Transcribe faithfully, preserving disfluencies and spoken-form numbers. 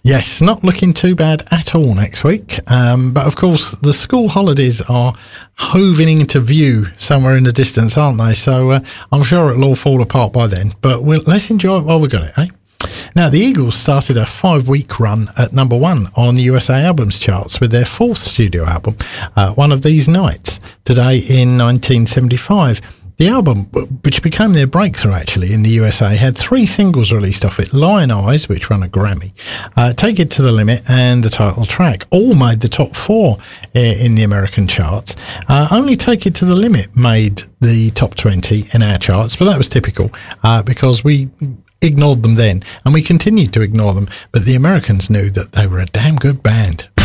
Yes, not looking too bad at all next week. Um, but of course, the school holidays are hoving into view somewhere in the distance, aren't they? So uh, I'm sure it'll all fall apart by then. But we'll, let's enjoy it while we've got it, eh? Now, the Eagles started a five-week run at number one on the U S A Albums charts with their fourth studio album, uh, One of These Nights, today in nineteen seventy-five. The album, which became their breakthrough actually in the U S A, had three singles released off it: Lion Eyes, which won a Grammy, uh, Take It to the Limit, and the title track. All made the top four uh, in the American charts. Uh, only Take It to the Limit made the top twenty in our charts, but that was typical uh, because we ignored them then, and we continued to ignore them, but the Americans knew that they were a damn good band.